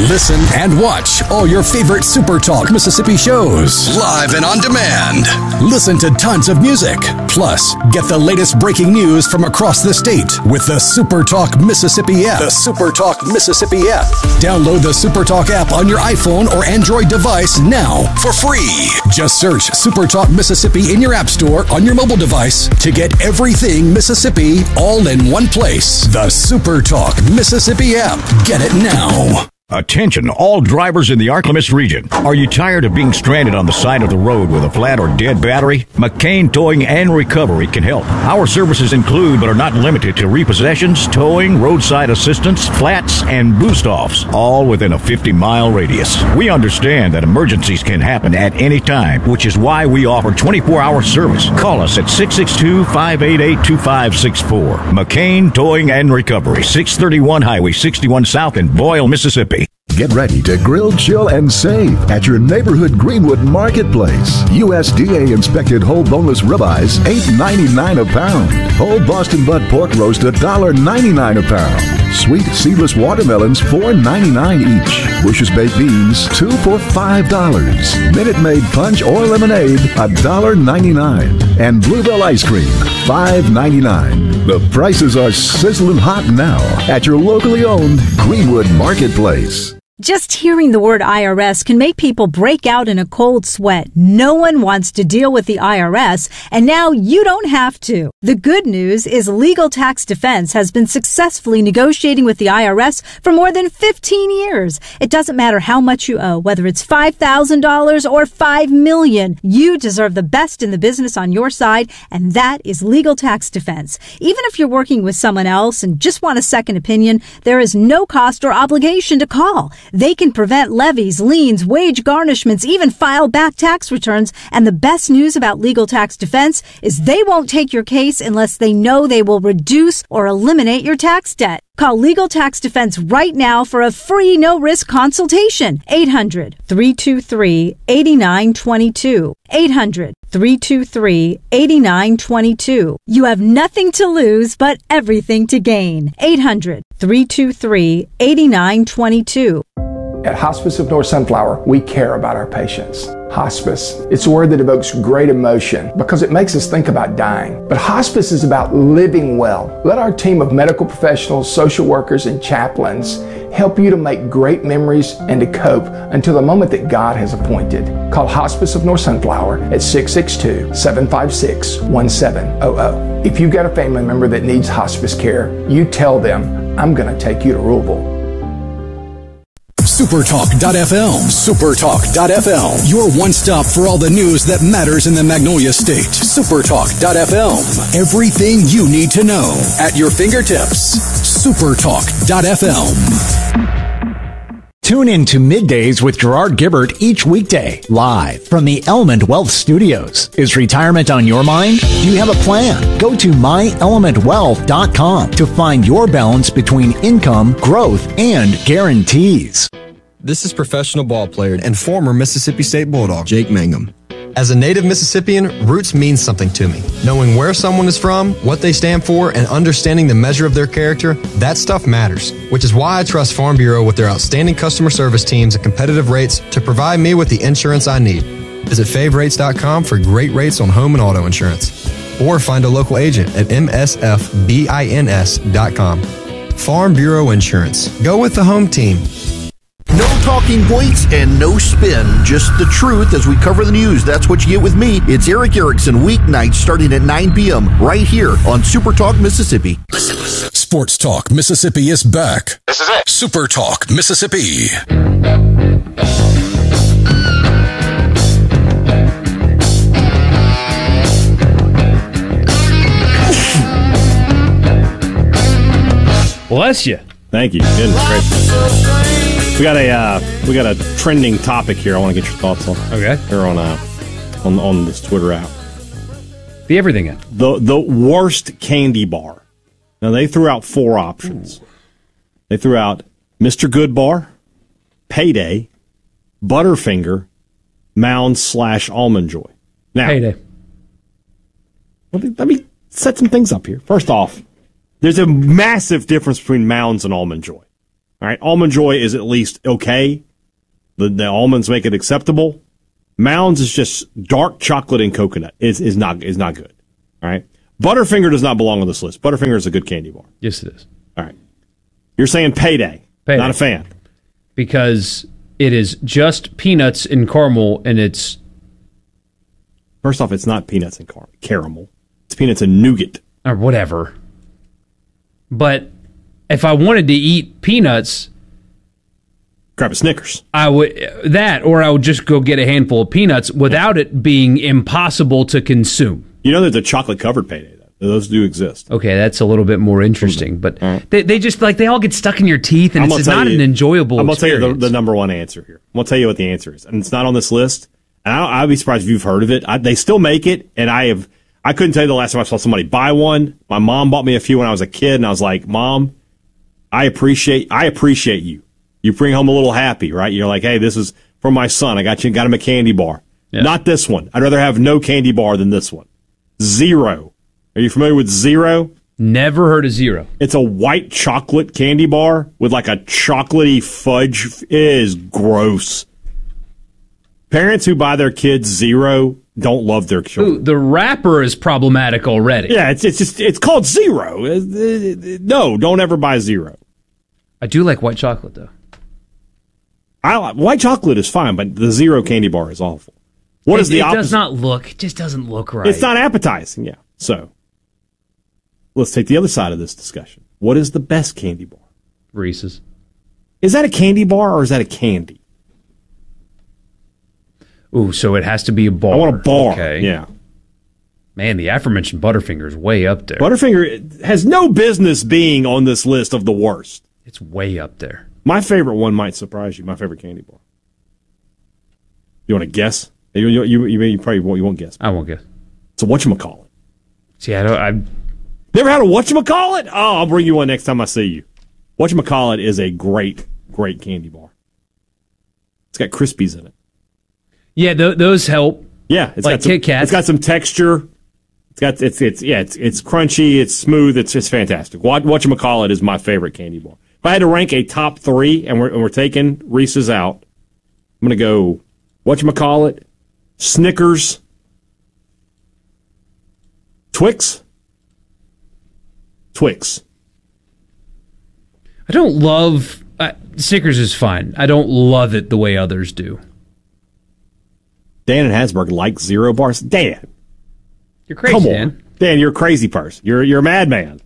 Listen and watch all your favorite Super Talk Mississippi shows live and on demand. Listen to tons of music. Plus, get the latest breaking news from across the state with the Super Talk Mississippi app. The Super Talk Mississippi app. Download the Super Talk app on your iPhone or Android device now for free. Just search Super Talk Mississippi in your app store on your mobile device to get everything Mississippi all in one place. The Super Talk Mississippi app. Get it now. Attention, all drivers in the Arklamis region. Are you tired of being stranded on the side of the road with a flat or dead battery? McCain Towing and Recovery can help. Our services include, but are not limited to, repossessions, towing, roadside assistance, flats, and boost-offs, all within a 50-mile radius. We understand that emergencies can happen at any time, which is why we offer 24-hour service. Call us at 662-588-2564. McCain Towing and Recovery, 631 Highway 61 South in Boyle, Mississippi. Get ready to grill, chill, and save at your neighborhood Greenwood Marketplace. USDA inspected whole boneless ribeyes, $8.99 a pound. Whole Boston butt pork roast, $1.99 a pound. Sweet seedless watermelons, $4.99 each. Bush's baked beans, 2 for $5. Minute Maid punch or lemonade, $1.99. And Bluebell ice cream, $5.99. The prices are sizzling hot now at your locally owned Greenwood Marketplace. Just hearing the word IRS can make people break out in a cold sweat. No one wants to deal with the IRS, and now you don't have to. The good news is Legal Tax Defense has been successfully negotiating with the IRS for more than 15 years. It doesn't matter how much you owe, whether it's $5,000 or $5 million. You deserve the best in the business on your side, and that is Legal Tax Defense. Even if you're working with someone else and just want a second opinion, there is no cost or obligation to call. They can prevent levies, liens, wage garnishments, even file back tax returns. And the best news about Legal Tax Defense is they won't take your case unless they know they will reduce or eliminate your tax debt. Call Legal Tax Defense right now for a free no-risk consultation. 800-323-8922. 800-323-8922. You have nothing to lose but everything to gain. 800-323-8922. At Hospice of North Sunflower, we care about our patients. Hospice, it's a word that evokes great emotion because it makes us think about dying. But hospice is about living well. Let our team of medical professionals, social workers, and chaplains help you to make great memories and to cope until the moment that God has appointed. Call Hospice of North Sunflower at 662-756-1700. If you've got a family member that needs hospice care, you tell them, I'm going to take you to Louisville. Supertalk.fm. Supertalk.fm. Your one stop for all the news that matters in the Magnolia State. Supertalk.fm. Everything you need to know at your fingertips. Supertalk.fm. Tune in to Middays with Gerard Gibbert each weekday, live from the Element Wealth Studios. Is retirement on your mind? Do you have a plan? Go to myelementwealth.com to find your balance between income, growth, and guarantees. This is professional ball player and former Mississippi State Bulldog, Jake Mangum. As a native Mississippian, roots means something to me. Knowing where someone is from, what they stand for, and understanding the measure of their character, that stuff matters. Which is why I trust Farm Bureau with their outstanding customer service teams and competitive rates to provide me with the insurance I need. Visit favrates.com for great rates on home and auto insurance. Or find a local agent at msfbins.com. Farm Bureau Insurance. Go with the home team. No talking points and no spin, just the truth as we cover the news. That's what you get with me. It's Eric Erickson, weeknights starting at 9 p.m. right here on Super Talk Mississippi. Sports Talk Mississippi is back. This is it. Super Talk Mississippi. Bless you. Thank you. Goodness gracious. We got a trending topic here. I want to get your thoughts on. Okay. Here on this Twitter app. The everything app. The worst candy bar. Now they threw out 4 options. Ooh. They threw out Mr. Goodbar, Payday, Butterfinger, Mounds/Almond Joy. Now, Payday. Let me set some things up here. First off, there's a massive difference between Mounds and Almond Joy. All All right, Almond Joy is at least okay. The almonds make it acceptable. Mounds is just dark chocolate and coconut. Is not good. All right. Butterfinger does not belong on this list. Butterfinger is a good candy bar. Yes, it is. All right. You're saying Payday. Not a fan. Because it is just peanuts and caramel, and it's... First off, it's not peanuts and caramel. It's peanuts and nougat. Or whatever. But if I wanted to eat peanuts... Grab a Snickers. I would or I would just go get a handful of peanuts without it being impossible to consume. You know there's a chocolate-covered Payday, though. Those do exist. Okay, that's a little bit more interesting. But they just, they all get stuck in your teeth, and it's not an enjoyable I'm going to experience. tell you the number one answer here. I'm going to tell you what the answer is. And it's not on this list. And I'd be surprised if you've heard of it. They still make it, and I couldn't tell you the last time I saw somebody buy one. My mom bought me a few when I was a kid, and I was like, Mom, I appreciate you. You bring home a little happy, right? You're like, hey, this is for my son. I got him a candy bar. Yeah. Not this one. I'd rather have no candy bar than this one. Zero. Are you familiar with Zero? Never heard of Zero. It's a white chocolate candy bar with like a chocolatey fudge. It is gross. Parents who buy their kids Zero don't love their children. Ooh, the wrapper is problematic already. Yeah, it's called Zero. No, don't ever buy Zero. I do like white chocolate, though. White chocolate is fine, but the Zero candy bar is awful. What is the opposite? It does not look. It just doesn't look right. It's not appetizing, yeah. So, let's take the other side of this discussion. What is the best candy bar? Reese's. Is that a candy bar or is that a candy? Ooh, so it has to be a bar. I want a bar. Okay. Yeah. Man, the aforementioned Butterfinger is way up there. Butterfinger has no business being on this list of the worst. It's way up there. My favorite one might surprise you. My favorite candy bar. You want to guess? You probably won't guess. I won't guess. So whatchamacallit? See, I've never had a whatchamacallit? Oh, I'll bring you one next time I see you. Whatchamacallit is a great, great candy bar. It's got Crispies in it. Yeah, those help. Yeah, it's like got some, Kit Kats. It's got some texture. It's crunchy. It's smooth. It's fantastic. Whatchamacallit is my favorite candy bar. If I had to rank a top three, and we're taking Reese's out, I'm going to go whatchamacallit, Snickers, Twix. I don't love... Snickers is fine. I don't love it the way others do. Dan in Hattiesburg likes Zero bars. Dan. You're crazy, Come on. Dan. Dan, you're a crazy person. You're a madman.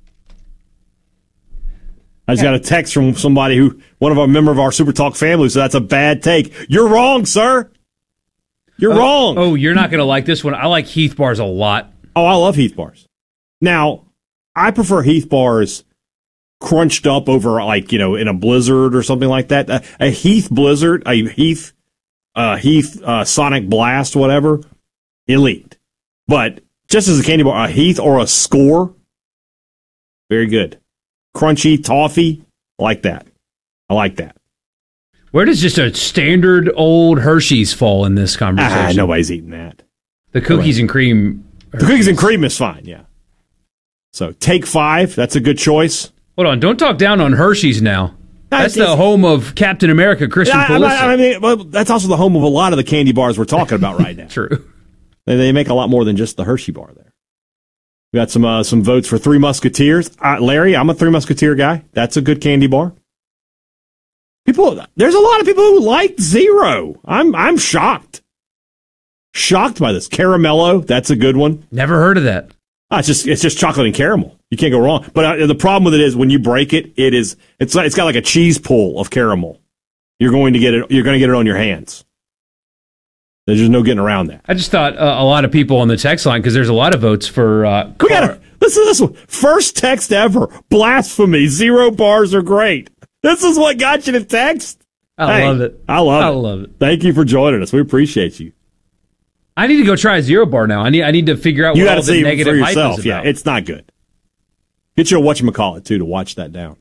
I just got a text from somebody one of our member of our Super Talk family, so that's a bad take. You're wrong, sir. You're wrong. Oh, you're not going to like this one. I like Heath bars a lot. Oh, I love Heath bars. Now, I prefer Heath bars crunched up over, in a blizzard or something like that. A Heath blizzard, a Heath Sonic Blast, whatever, elite. But just as a candy bar, a Heath or a Score, very good. Crunchy, toffee, I like that. Where does just a standard old Hershey's fall in this conversation? Nobody's eating that. The cookies and cream. Hershey's. The cookies and cream is fine, yeah. So Take 5, that's a good choice. Hold on, don't talk down on Hershey's now. That's the home of Captain America, Christian Pulisic. That's also the home of a lot of the candy bars we're talking about right now. True. They make a lot more than just the Hershey bar there. We got some votes for Three Musketeers. Larry, I'm a Three Musketeer guy. That's a good candy bar. There's a lot of people who like Zero. I'm shocked. Shocked by this. Caramello, that's a good one. Never heard of that. It's just chocolate and caramel. You can't go wrong. But the problem with it is when you break it, it's got like a cheese pull of caramel. You're going to get it on your hands. There's just no getting around that. I just thought a lot of people on the text line, because there's a lot of votes for... listen to this one. First text ever. Blasphemy. Zero bars are great. This is what got you to text? I love it. I love it. Thank you for joining us. We appreciate you. I need to go try a Zero bar now. I need to figure out what all the negative hype is about. Yeah, it's not good. Get you a whatchamacallit, too, to watch that down.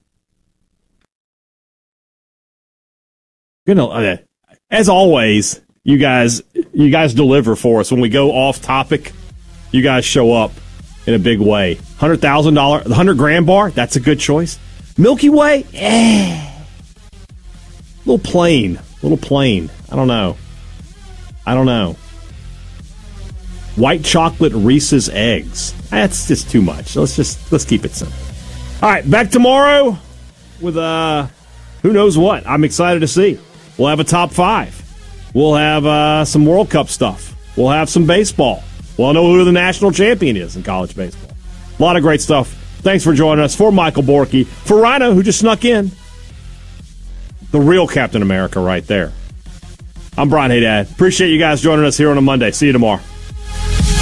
As always... You guys deliver for us. When we go off topic, you guys show up in a big way. $100,000, the $100,000 bar, that's a good choice. Milky Way, little plain. I don't know. White chocolate Reese's eggs. That's just too much. Let's keep it simple. All right, back tomorrow with who knows what. I'm excited to see. We'll have a top 5. We'll have some World Cup stuff. We'll have some baseball. We'll know who the national champion is in college baseball. A lot of great stuff. Thanks for joining us. For Michael Borky, for Rhino, who just snuck in, the real Captain America right there. I'm Brian Haydad. Appreciate you guys joining us here on a Monday. See you tomorrow.